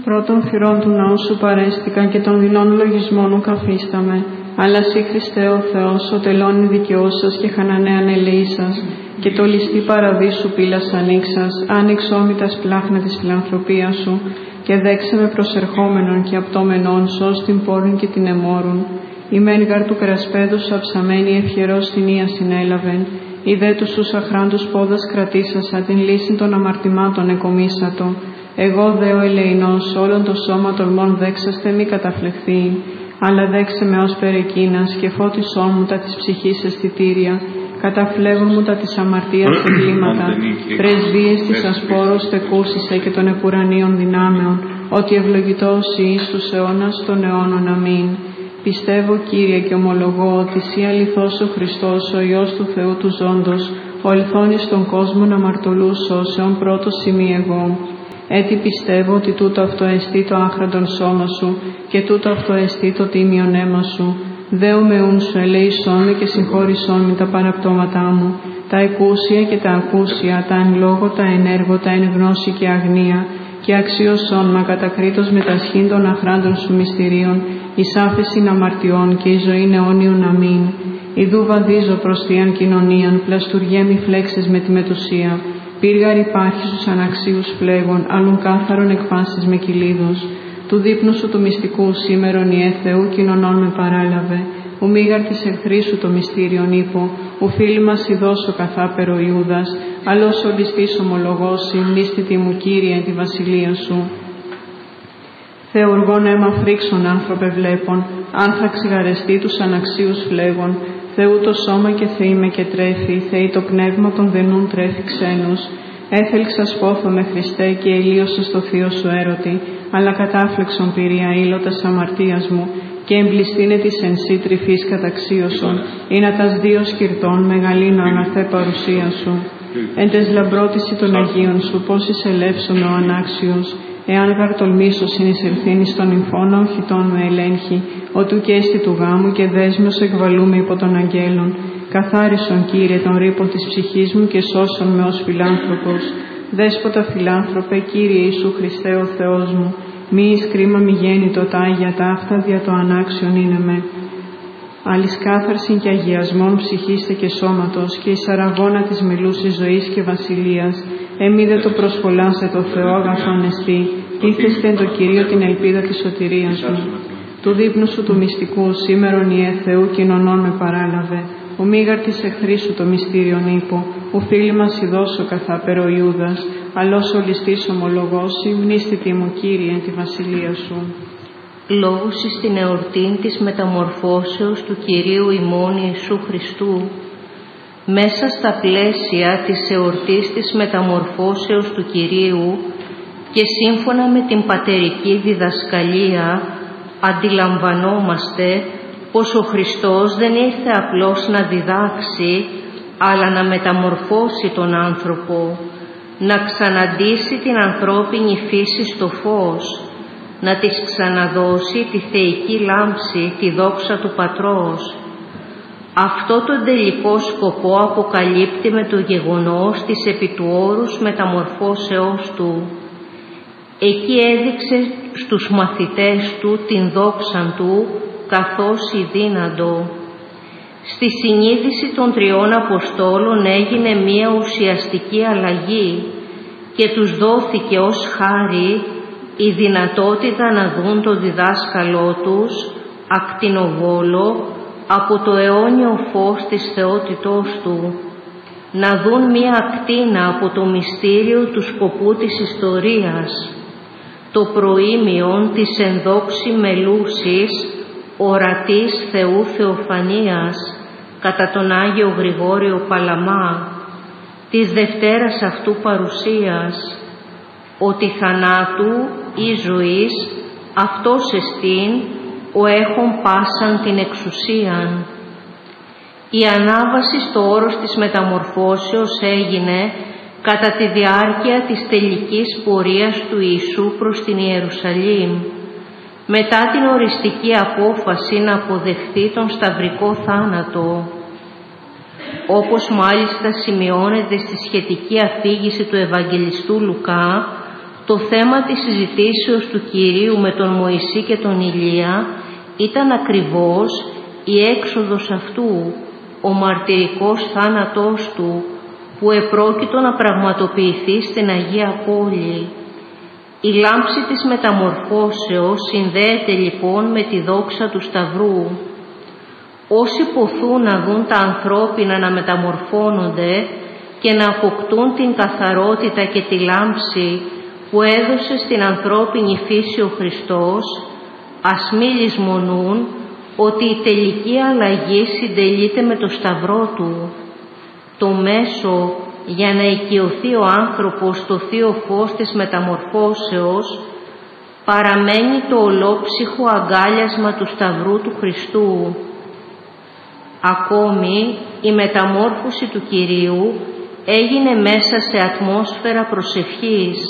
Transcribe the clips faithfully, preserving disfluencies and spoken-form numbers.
Πρώτων θυρών του ναού σου παρέστηκα και των δεινών λογισμών καθίσταμε. Αλλά σύ Χριστέ ο Θεός, ο τελώνη δικαιώσας και χανανέαν ελεήσας, και το ληστή παραδείσου πύλας ανοίξας, άνοιξ όμητας πλάχνα της φιλανθρωπίας σου, και δέξε με προσερχόμενον και απτόμενον σως την πόρην και την εμόρουν. Η μεν γαρ του κρασπέδους αψαμένη ευχερός την ία συνέλαβεν, η δε τους ους αχράντους πόδας κρατήσασα, την λύση των αμαρτημάτων εκομίσατο. Εγώ δε ο ελεηνός όλων το σώμα τολμών δέξαστε μη καταφλεχθεί, αλλά δέξε με ως περεκείνας και φώτισόν μου τα της ψυχής αισθητήρια, καταφλέγω μου τα της αμαρτίας εγκλήματα, πρεσβείες της ασπόρος τεκούσισε και των επουρανίων δυνάμεων, ότι ευλογητός εις τους αιώνας των αιώνων. Αμήν. Πιστεύω, Κύριε, και ομολογώ ότι Συ αληθώς ο Χριστός, ο Υιός του Θεού του ζώντος, ο ελθόνης των κόσμων αμαρτωλούς σώσεων πρώτος σημεί εγώ. Έτσι πιστεύω ότι τούτο αυτό εστί το άχραντον σώμα σου και τούτο αυτό εστί το τίμιον αίμα σου. Δέου με ούν σου ελέησόν με και συγχώρησόν με τα παραπτώματά μου, τα εκούσια και τα ακούσια, τα εν λόγω, τα εν έργο, τα εν γνώση και αγνία, και αξίωσόν μα κατακρίτως με τα σχήν των αχράντων σου μυστηρίων, εις άφεσιν αμαρτιών και εις ζωήν αιώνιον. Αμήν. Ιδού βαδίζω προς θείαν κοινωνίαν, πλαστουργέ μη φλέξεις με τη μετουσία. Πύργαρ υπάρχει στους αναξίους φλέγων, αλλούν κάθαρον εκφάσεις με κυλίδος. Του δείπνου σου του μυστικού σήμερον ιε Θεού κοινωνών με παράλαβε. Ου μήγαρ της εχθρής σου το μυστήριον ύπο, ου φίλοι μας ειδώσω καθάπερο Ιούδας, αλλός ο ληστής ομολογός, συμνίστητη μου Κύριε τη βασιλεία σου. Θεουργών αίμα φρίξον άνθρωπε βλέπων, αν θα ξηγαρεστεί τους αναξίους φλέγων, Θεού το σώμα και Θεή με και τρέφει, Θεή το πνεύμα των δενούν τρέφει ξένους. Έθελξα σπόθο με Χριστέ και ελίωσα στο θείο σου έρωτη, αλλά κατάφλεξον πυρία ήλωτας αμαρτίας μου, και εμπληστήνε της εν σύ τρυφής καταξίωσον, ή να τας δύο σκυρτών μεγαλύνω αναρθέ παρουσία σου. Εν τες λαμπρότηση των Αγίων σου, πώς εισελεύσομαι ο ανάξιος, εάν γαρ τολμήσω συνεισελθήν εις των νυμφών οχητών με ελέγχει, οτού και έστι του γάμου και δέσμιος εκβαλούμε υπό των αγγέλων. Καθάρισον, Κύριε, τον ρήπο της ψυχής μου και σώσον με ως φιλάνθρωπος. Δέσποτα φιλάνθρωπε, Κύριε Ιησού Χριστέ ο Θεός μου, μη εις κρίμα μη γέννητο τα Άγια ταύτα δια το ανάξιον είναι με. Άλλης κάθαρσιν και αγιασμών ψυχήστε και σώματος και εις αραγώνα της μιλούσης ζωής και βασιλείας, εμεί δε το προσφολάσε το Θεό αγαθόν εστί, ήθεστε εν το Κυρίο την ελπίδα της σωτηρίας μου. Του δείπνου σου του μυστικού σήμερον ιε Θεού κοινωνών με παράλαβε, ο μήγαρ της εχθρής σου το μυστήριον ύπο, ο φίλοι μας ειδώσω καθάπερο Ιούδας, αλλός ο ληστής ομολογός, υμνίστητη μου Κύριε τη βασιλεία σου. Λόγους εις την εορτήν της μεταμορφώσεως του Κυρίου ημών Ιησού Χριστού, μέσα στα πλαίσια της εορτής της μεταμορφώσεως του Κυρίου και σύμφωνα με την πατερική διδασκαλία, αντιλαμβανόμαστε πως ο Χριστός δεν ήρθε απλώς να διδάξει, αλλά να μεταμορφώσει τον άνθρωπο, να ξαναντήσει την ανθρώπινη φύση στο φως, να της ξαναδώσει τη θεϊκή λάμψη, τη δόξα του Πατρός. Αυτό τον τελικό σκοπό αποκαλύπτει με το γεγονός της επί του όρους μεταμορφώσεώς του. Εκεί έδειξε στους μαθητές του την δόξαν του καθώς ιδύναντο. Στη συνείδηση των τριών Αποστόλων έγινε μία ουσιαστική αλλαγή και τους δόθηκε ως χάρη η δυνατότητα να δουν το διδάσκαλό τους ακτινοβόλο από το αιώνιο φως της θεότητός του, να δουν μία ακτίνα από το μυστήριο του σκοπού της ιστορίας, το προήμιον της ενδόξη μελούσης ορατής Θεού Θεοφανίας κατά τον Άγιο Γρηγόριο Παλαμά, της Δευτέρας αυτού παρουσίας, ότι θανάτου ή ζωής αυτός εστίν ο έχων πάσαν την εξουσίαν. Η ανάβαση στο όρος της μεταμορφώσεως έγινε κατά τη διάρκεια της τελικής πορείας του Ιησού προς την Ιερουσαλήμ, μετά την οριστική απόφαση να αποδεχθεί τον σταυρικό θάνατο, όπως μάλιστα σημειώνεται στη σχετική αφήγηση του Ευαγγελιστού Λουκά, το θέμα της συζητήσεως του Κυρίου με τον Μωυσή και τον Ηλία ήταν ακριβώς η έξοδος αυτού, ο μαρτυρικός θάνατός του, που επρόκειτο να πραγματοποιηθεί στην Αγία Πόλη. Η λάμψη της μεταμορφώσεως συνδέεται λοιπόν με τη δόξα του Σταυρού. Όσοι ποθούν να δουν τα ανθρώπινα να μεταμορφώνονται και να αποκτούν την καθαρότητα και τη λάμψη που έδωσε στην ανθρώπινη φύση ο Χριστός, ας μη λησμονούν ότι η τελική αλλαγή συντελείται με το Σταυρό Του. Το μέσο για να οικειωθεί ο άνθρωπος στο θείο φως της μεταμορφώσεως παραμένει το ολόψυχο αγκάλιασμα του Σταυρού του Χριστού. Ακόμη η μεταμόρφωση του Κυρίου έγινε μέσα σε ατμόσφαιρα προσευχής.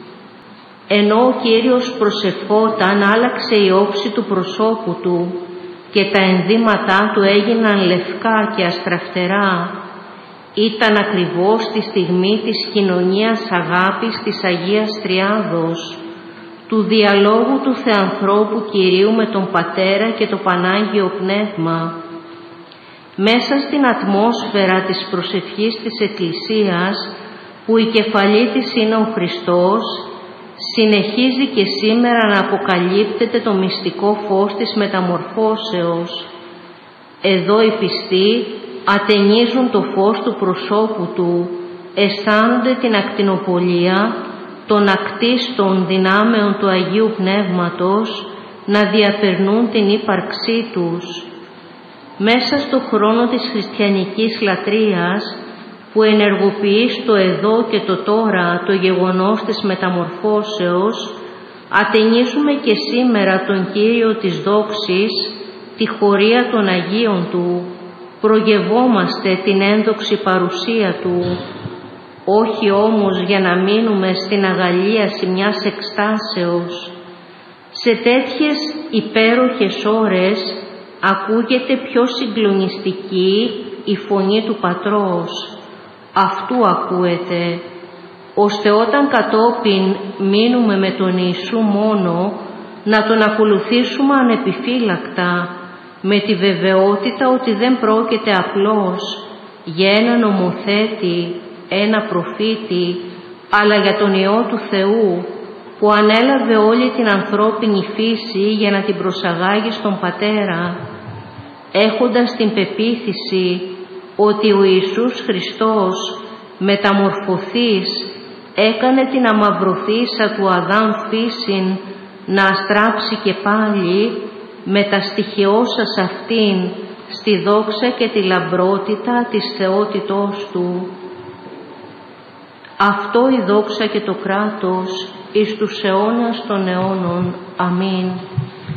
Ενώ ο Κύριος προσευχόταν, άλλαξε η όψη του προσώπου Του και τα ενδύματά Του έγιναν λευκά και αστραφτερά. Ήταν ακριβώς τη στιγμή της κοινωνίας αγάπης της Αγίας Τριάδος, του διαλόγου του Θεανθρώπου Κυρίου με τον Πατέρα και το Πανάγιο Πνεύμα. Μέσα στην ατμόσφαιρα της προσευχής της Εκκλησίας, που η κεφαλή της είναι ο Χριστός, συνεχίζει και σήμερα να αποκαλύπτεται το μυστικό φως της μεταμορφώσεως. Εδώ οι πιστοί ατενίζουν το φως του προσώπου Του, αισθάνονται την ακτινοπολία των ακτίστων δυνάμεων του Αγίου Πνεύματος να διαπερνούν την ύπαρξή τους. Μέσα στο χρόνο της χριστιανικής λατρείας, που ενεργοποιεί στο εδώ και το τώρα το γεγονός της μεταμορφώσεως, ατενίζουμε και σήμερα τον Κύριο της δόξης, τη χωρία των Αγίων Του, προγευόμαστε την ένδοξη παρουσία Του, όχι όμως για να μείνουμε στην αγαλίαση μιας εκστάσεως. Σε τέτοιες υπέροχες ώρες ακούγεται πιο συγκλονιστική η φωνή του Πατρός. Αυτού ακούεται, ώστε όταν κατόπιν μείνουμε με τον Ιησού μόνο, να Τον ακολουθήσουμε ανεπιφύλακτα, με τη βεβαιότητα ότι δεν πρόκειται απλώς για ένα νομοθέτη, ένα προφήτη, αλλά για τον Υιό του Θεού, που ανέλαβε όλη την ανθρώπινη φύση για να την προσαγάγει στον Πατέρα, έχοντας την πεποίθηση ότι ο Ιησούς Χριστός μεταμορφωθείς έκανε την αμαυρωθήσα του Αδάμ φύσιν να αστράψει και πάλι, μεταστοιχειώσας αυτήν στη δόξα και τη λαμπρότητα της θεότητός Του. Αυτό η δόξα και το κράτος εις τους αιώνας των αιώνων. Αμήν.